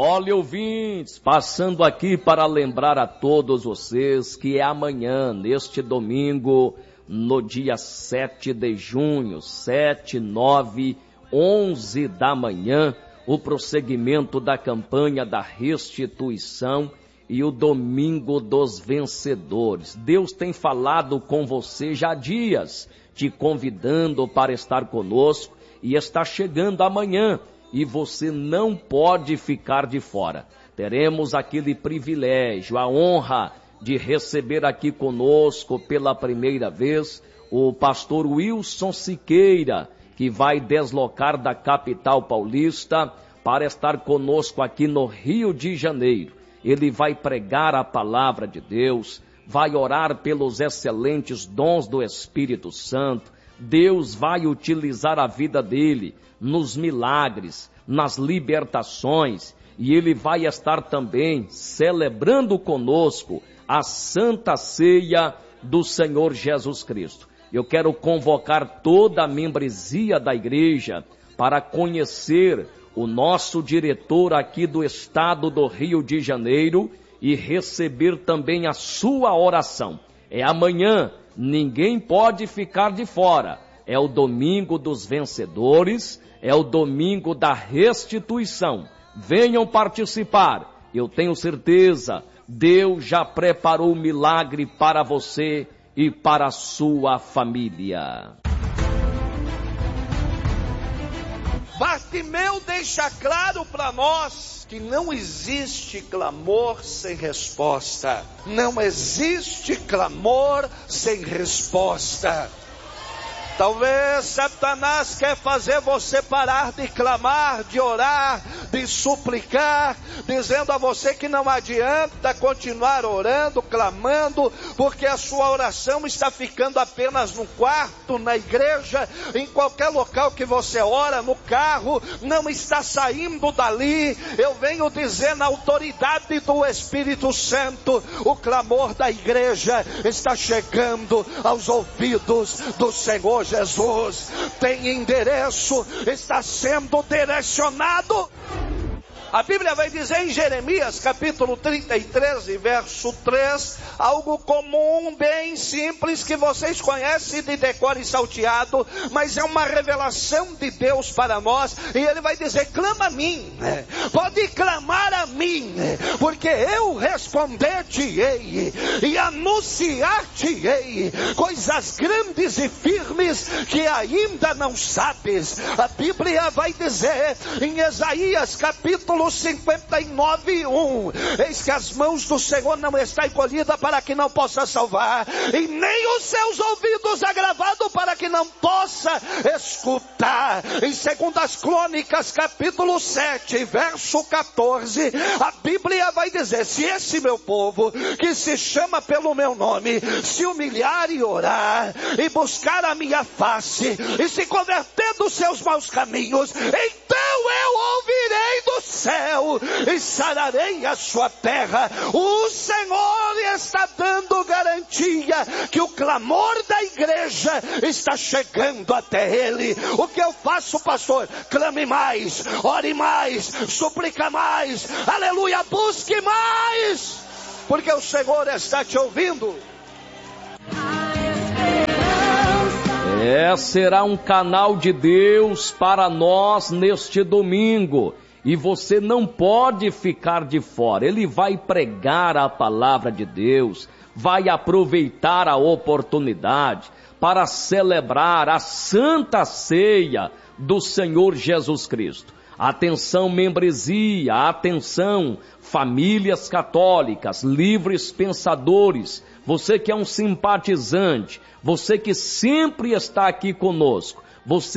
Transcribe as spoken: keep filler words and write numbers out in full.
Olha, ouvintes, passando aqui para lembrar a todos vocês que é amanhã, neste domingo, no dia sete de junho, sete, nove, onze da manhã, o prosseguimento da campanha da restituição e o Domingo dos Vencedores. Deus tem falado com você já há dias, te convidando para estar conosco e está chegando amanhã. E você não pode ficar de fora. Teremos aquele privilégio, a honra de receber aqui conosco pela primeira vez o pastor Wilson Siqueira, que vai deslocar da capital paulista para estar conosco aqui no Rio de Janeiro. Ele vai pregar a palavra de Deus, vai orar pelos excelentes dons do Espírito Santo. Deus vai utilizar a vida dele nos milagres, nas libertações, e ele vai estar também celebrando conosco a Santa Ceia do Senhor Jesus Cristo. Eu quero convocar toda a membresia da igreja para conhecer o nosso diretor aqui do estado do Rio de Janeiro e receber também a sua oração. É amanhã, ninguém pode ficar de fora. É o Domingo dos Vencedores, é o Domingo da Restituição. Venham participar. Eu tenho certeza, Deus já preparou um milagre para você e para a sua família. Bartimeu deixa claro para nós que não existe clamor sem resposta. Não existe clamor sem resposta. Talvez Satanás quer fazer você parar de clamar, de orar, de suplicar, dizendo a você que não adianta continuar orando, clamando, porque a sua oração está ficando apenas no quarto, na igreja, em qualquer local que você ora, no carro, não está saindo dali. Eu venho dizer na autoridade do Espírito Santo, o clamor da igreja está chegando aos ouvidos do Senhor Jesus, tem endereço, está sendo direcionado. A Bíblia vai dizer em Jeremias capítulo trinta e três, verso três, algo comum, bem simples, que vocês conhecem de decor e salteado, mas é uma revelação de Deus para nós, e ele vai dizer, clama a mim, pode clamar a mim, porque eu responder-te-ei, e anunciar-te-ei, coisas grandes e firmes, que ainda não sabes. A Bíblia vai dizer, em Isaías capítulo cinquenta e nove, um, eis que as mãos do Senhor não estão encolhidas para que não possa salvar, e nem os seus ouvidos agravados para que não possa escutar. Em Segundas Crônicas capítulo sete, verso quatorze, a Bíblia vai dizer, se esse meu povo, que se chama pelo meu nome, se humilhar e orar, e buscar a minha face, e se converter dos seus maus caminhos, então eu ouvirei do céu e sararei a sua terra. O Senhor está dando garantia que o clamor da igreja está chegando até ele. O que eu faço, pastor? Clame mais, ore mais, suplica mais, aleluia, busque mais, porque o Senhor está te ouvindo. É, será um canal de Deus para nós neste domingo. E você não pode ficar de fora. Ele vai pregar a palavra de Deus, vai aproveitar a oportunidade para celebrar a Santa Ceia do Senhor Jesus Cristo. Atenção, membresia, atenção, famílias católicas, livres pensadores, você que é um simpatizante, você que sempre está aqui conosco, você